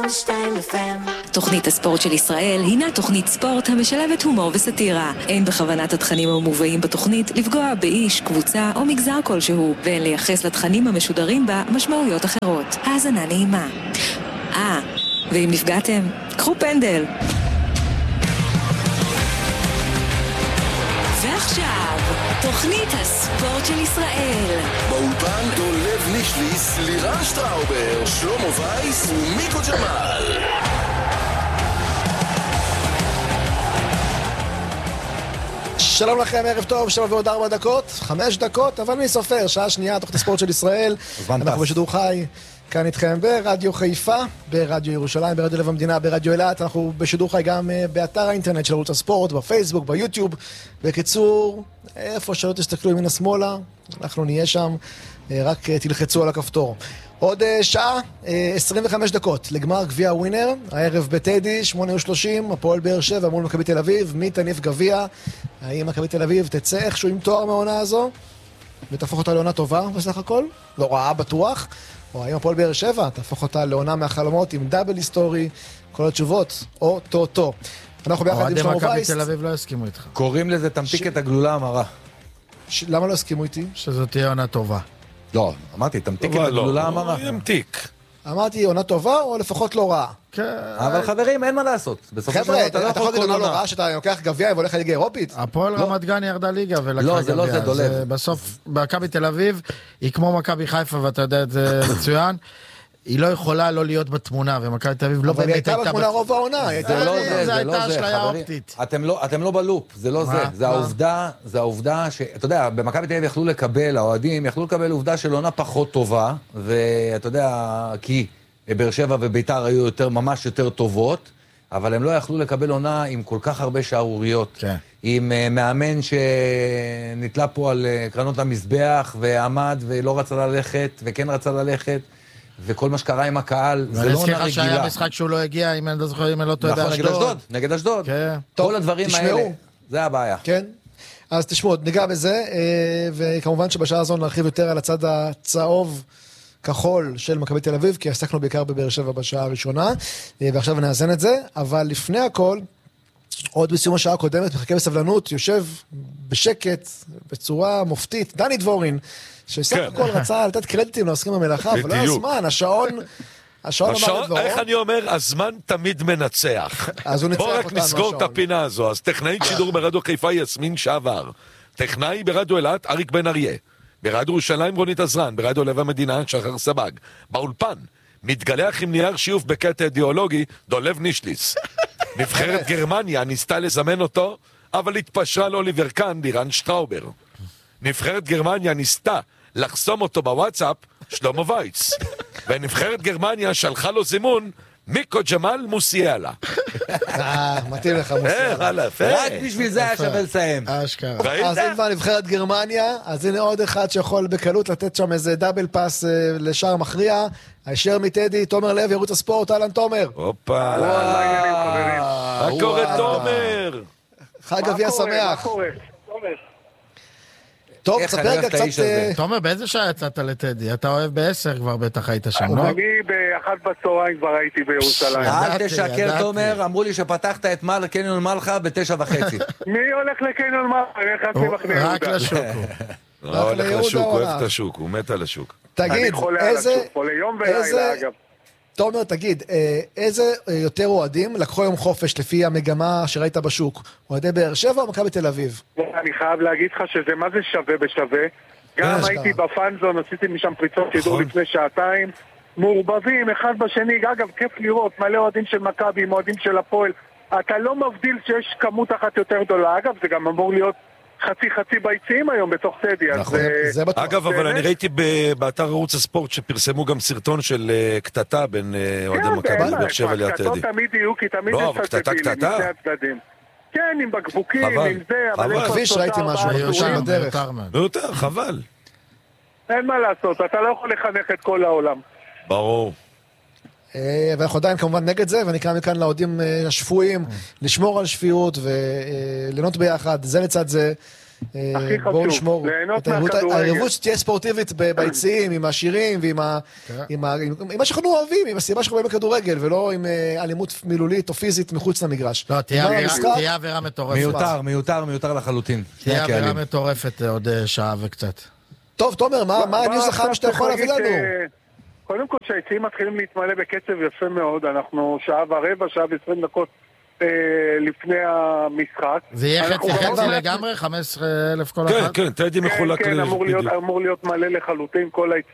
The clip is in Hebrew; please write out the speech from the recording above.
תוכנית הספורט של ישראל הינה תוכנית ספורט המשלבת הומור וסטירה. אין בכוונת התכנים המובאים בתוכנית לפגוע באיש, קבוצה או מגזר כלשהו, ואין לייחס לתכנים המשודרים בה משמעויות אחרות. האזנה נעימה. ואם נפגעתם, קחו פנדל. ועכשיו, תוכנית הספורט של ישראל. באולפן דולב נישליס, לירן שטראובר, שלמה וייס ומיקו ג'מאל. שלום לכם, ערב טוב, 7:04, 5 דקות, אבל מי סופר, שעה שנייה, תוכנית הספורט של ישראל. אנחנו בשידור חי, כאן איתכם ברדיו חיפה, ברדיו ירושלים, ברדיו לב המדינה, ברדיו אילת. אנחנו בשידור חי גם באתר האינטרנט של ערוץ הספורט, בפייסבוק, ביוטיוב. בקיצור, איפה שלא תסתכלו ימינה שמאלה, אנחנו נהיה שם, רק תלחצו על הכפתור. עוד שעה, 25 דקות לגמר גביע ווינר, הערב בטדי, 8:30, הפועל באר שבע מול מכבי תל אביב, מי תניף גביע? האם מכבי תל אביב תצא איכשהו עם תואר מהעונה הזו ותהפוך אותה לעונה טובה בסך הכל? לא רעה בטוח. או האם הפועל באר שבע תהפוך אותה לעונה מהחלומות עם דאבל היסטורי? כל התשובות, או טו-טו. אנחנו ביחד עם שלמה מכבי וייס. תל אביב לא הסכימו איתך. קוראים לזה תמתיק את הגלולה המרה. למה לא הסכימו איתי? שזאת תהיה עונה טובה. לא, אמרתי, תמתיק את הגלולה המרה. ימתיק. אמרתי עונה טובה או לפחות לא רעה? אבל חברים, אין מה לעשות. חבר'ה, אתה יכול להגיד עונה לא רעה שאתה לוקח גביע והולך לליגה אירופית? הפועל רמת גן ירדה ליגה ולקחה לא, גביע. זה לא זה דולב. בסוף, מכבי תל אביב היא כמו מכבי חיפה, ואתה יודע את זה מצוין. היא לא יכולה לא להיות בתמונה, ומכבי תל אביב לא אבל היא באמת הייתה הייתה בתמונה רוב העונה. זה לא זה, זה זה הייתה לא זה, אשליה חברים. אופטית. אתם לא בלופ, זה לא זה. זה העובדה ש... אתה יודע, במכבי תל אביב יכלו לקבל, האוהדים יכלו לקבל עובדה של עונה פחות טובה, ואתה יודע, כי באר שבע וביתר היו ממש יותר טובות, אבל הם לא יכלו לקבל עונה עם כל כך הרבה שערוריות. עם מאמן שנתלה פה על קרנות המזבח, ועמד ולא רצה ללכת, וכן רצה ללכת. וכל מה שקרה עם הקהל, זה לא עונה רגילה. שהיה משחק שהוא לא הגיע, אם אני לא זוכר, אם אני לא טועה באשדוד. נגד אשדוד. כל הדברים האלה, זה הבעיה. כן. אז תשמעו, ניגע בזה, וכמובן שבשעה הזו נרחיב יותר על הצד הצהוב כחול של מכבי תל אביב, כי עסקנו בעיקר בבאר שבע בשעה הראשונה, ועכשיו נאזן את זה, אבל לפני הכל, עוד בסיום השעה הקודמת, מחכה בסבלנות, יושב בשקט, בצורה מופתית, דני דבורין, שסך הכל רצה לתת קרדיטים לעוסקים במלאכה, אבל לא הזמן, השעון אמר לדברו. איך אני אומר, הזמן תמיד מנצח. בוא רק נסגור את הפינה הזו. אז טכנאית שידור ברדיו חיפה יסמין שעבר, טכנאי ברדיו אילת אריק בן אריה, ברדיו ירושלים רונית עזרן, ברדיו לב המדינה שחר סבג, באולפן מתגלח עם נייר שיוף בקטע אידיאולוגי דולב נישליס. נבחרת גרמניה ניסתה לזמן אותו, אבל התפשרה לאוליבר קאן לירן שטראובר. נבחרת גרמניה ניסתה לחסום אותו בוואטסאפ שלמה וייס. ונבחרת גרמניה שלחה לו זימון מיקו ג'מאל מוסיאלה. מתאים לך מוסיאלה. רק בשביל זה היה שווה לסיים. אז אם כבר נבחרת גרמניה, אז הנה עוד אחד שיכול בקלות לתת שם איזה דאבל פאס לשער מכריע. הישר מטדי, תומר לב, ערוץ הספורט, אהלן תומר. הופה. מה קורה תומר? חג גביע שמח. מה קורה? תומר. טוב, תספר קצת... תומר, באיזה שעה יצאת לטדי? אתה אוהב ב10 כבר בטח היית שם, לא? אני ב1 בצהריים כבר הייתי בירושלים. אל תשקר תומר, אמרו לי שפתחת את קניון מלכה ב9:30. מי הולך לקניון מלכה? רק לשוק. הוא הולך לשוק, הוא אוהב את השוק, הוא מת על השוק. תגיד, תומר, תגיד, איזה יותר אוהדים לקחו יום חופש לפי המגמה שראית בשוק? אוהדי באר שבע או מכבי תל אביב? אני חייב להגיד לך שזה מה זה שווה בשווה. גם הייתי בפאנזון, עשיתי משם פריצות שידור לפני שעתיים, מעורבבים אחד בשני. אגב, כיף לראות מלא אוהדים של מכבי, אוהדים של הפועל. אתה לא מבדיל שיש כמות אחת יותר גדולה. אגב, זה גם אמור להיות חצי ביציעים היום בתוך טדי. אגב, אבל אני ראיתי באתר ערוץ הספורט שפרסמו גם סרטון של קטטה בין אוהדי מכבי באר שבע ליד טדי. קטטות תמיד יהיו, כי תמיד לא, אבל קטטה. כן, עם בקבוקים, עם זה, אבל איפה כביש ראיתי משהו, מיותר בדרך. מיותר, חבל. אין מה לעשות, אתה לא יכול לחנך את כל העולם. ברור. ואנחנו עדיין כמובן נגד זה, ואני קרא מכאן לעודים השפויים, לשמור על שפיות וליהנות ביחד, זה לצד זה. הכי חשוב, ליהנות מהכדורגל. הערבות שתהיה ספורטיבית ביציעים, עם השירים ועם מה שאנחנו אוהבים, עם הסיבה שאנחנו באים בכדורגל, ולא עם אלימות מילולית או פיזית מחוץ למגרש. לא, תהיה עבירה מטורפת. מיותר לחלוטין. תהיה עבירה מטורפת עוד שעה וקצת. טוב, תומר, מה הניוז החם שאתה יכול להביא לנו? קודם כל שהיציעים מתחילים להתמלא בקצב יפה מאוד, אנחנו שעה ורבע, שעה ו20 דקות לפני המשחק. זה יהיה חצי לגמרי? 15,000 כל אחד? כן, טדי מחולק. כן, אמור להיות מלא לחלוטין כל היציעים.